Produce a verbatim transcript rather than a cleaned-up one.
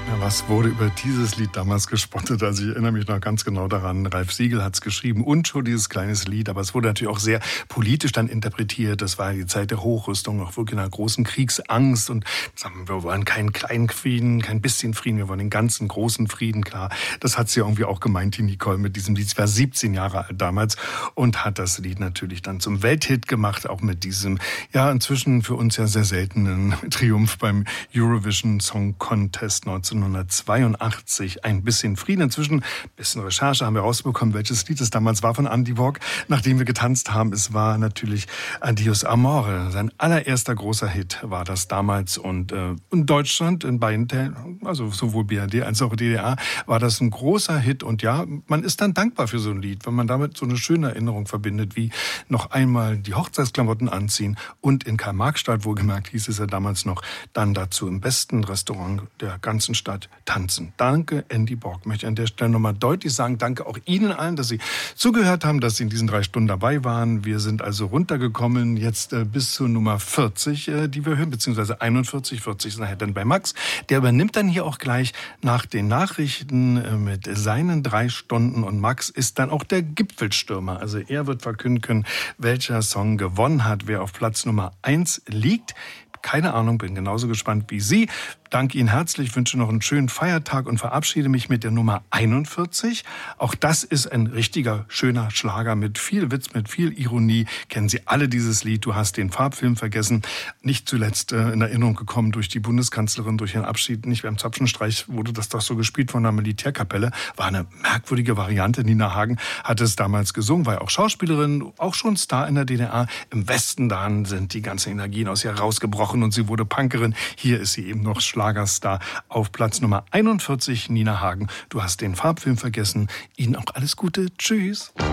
Ja, was wurde über dieses Lied damals gespottet? Also ich erinnere mich noch ganz genau daran. Ralf Siegel hat es geschrieben und schon dieses kleines Lied. Aber es wurde natürlich auch sehr politisch dann interpretiert. Das war die Zeit der Hochrüstung, auch wirklich einer großen Kriegsangst. Und sagen wir, wir wollen keinen kleinen Frieden, kein bisschen Frieden, wir wollen den ganzen großen Frieden, klar. Das hat sie irgendwie auch gemeint, die Nicole, mit diesem Lied. Sie war siebzehn Jahre alt damals und hat das Lied natürlich dann zum Welthit gemacht. Auch mit diesem, ja, inzwischen für uns ja sehr seltenen Triumph beim Eurovision Song Contest neunzehnhundertzweiundachtzig. Ein bisschen Frieden. Inzwischen, ein bisschen Recherche, haben wir rausbekommen, welches Lied es damals war von Andy Borg, nachdem wir getanzt haben. Es war natürlich Adios Amore. Sein allererster großer Hit war das damals. Und äh, in Deutschland, in beiden Teilen, also sowohl B R D als auch D D R, war das ein großer Hit. Und ja, man ist dann dankbar für so ein Lied, wenn man damit so eine schöne Erinnerung verbindet, wie noch einmal die Hochzeitsklamotten anziehen und in Karl-Marx-Stadt, wohlgemerkt hieß es ja damals noch, dann dazu im besten Restaurant der ganzen Stadt tanzen. Danke, Andy Borg. Ich möchte an der Stelle nochmal deutlich sagen, danke auch Ihnen allen, dass Sie zugehört haben, dass Sie in diesen drei Stunden dabei waren. Wir sind also runtergekommen jetzt äh, bis zur Nummer vierzig, äh, die wir hören, beziehungsweise einundvierzig, vierzig ist nachher dann bei Max. Der übernimmt dann hier auch gleich nach den Nachrichten äh, mit seinen drei Stunden und Max ist dann auch der Gipfelstürmer. Also er wird verkünden können, welcher Song gewonnen hat, wer auf Platz Nummer eins liegt. Keine Ahnung, bin genauso gespannt wie Sie. Danke Ihnen herzlich, wünsche noch einen schönen Feiertag und verabschiede mich mit der Nummer einundvierzig. Auch das ist ein richtiger, schöner Schlager mit viel Witz, mit viel Ironie. Kennen Sie alle dieses Lied, Du hast den Farbfilm vergessen. Nicht zuletzt äh, in Erinnerung gekommen durch die Bundeskanzlerin, durch ihren Abschied. Nicht beim Zapfenstreich wurde das doch so gespielt von der Militärkapelle. War eine merkwürdige Variante. Nina Hagen hatte es damals gesungen, war ja auch Schauspielerin, auch schon Star in der D D R. Im Westen dann sind die ganzen Energien aus ihr rausgebrochen und sie wurde Punkerin. Hier ist sie eben noch Schlagerstar auf Platz Nummer einundvierzig, Nina Hagen. Du hast den Farbfilm vergessen. Ihnen auch alles Gute. Tschüss.